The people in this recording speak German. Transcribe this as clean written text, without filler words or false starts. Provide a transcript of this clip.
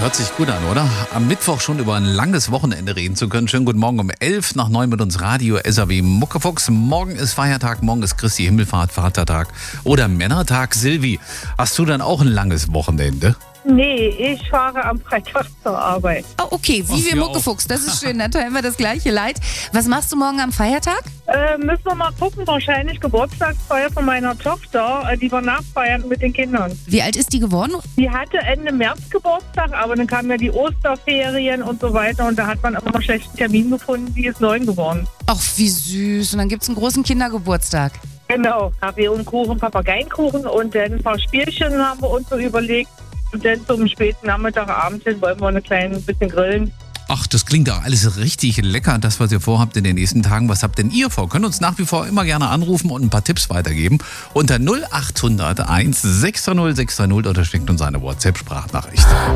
Hört sich gut an, oder? Am Mittwoch schon über ein langes Wochenende reden zu können. Schönen guten Morgen um 11:09 mit uns Radio SAW Muckefuchs. Morgen ist Feiertag, morgen ist Christi Himmelfahrt, Vatertag oder Männertag. Silvi, hast du dann auch ein langes Wochenende? Nee, ich fahre am Freitag zur Arbeit. Oh, okay, wie wir Muckefuchs, das ist schön, dann teilen wir das gleiche Leid. Was machst du morgen am Feiertag? Müssen wir mal gucken, wahrscheinlich Geburtstagsfeier von meiner Tochter, die wir nachfeiern mit den Kindern. Wie alt ist die geworden? Die hatte Ende März Geburtstag, aber dann kamen ja die Osterferien und so weiter und da hat man immer einen schlechten Termin gefunden, die ist 9 geworden. Ach, wie süß. Und dann gibt's einen großen Kindergeburtstag. Genau, Kaffee und Kuchen, Papageienkuchen und dann ein paar Spielchen haben wir uns so überlegt. Und dann zum späten Nachmittag, Abend hin wollen wir ein kleines bisschen grillen. Ach, das klingt doch alles richtig lecker, das, was ihr vorhabt in den nächsten Tagen. Was habt denn ihr vor? Könnt uns nach wie vor immer gerne anrufen und ein paar Tipps weitergeben. Unter 0800 1 630 630 oder schickt uns eine WhatsApp-Sprachnachricht.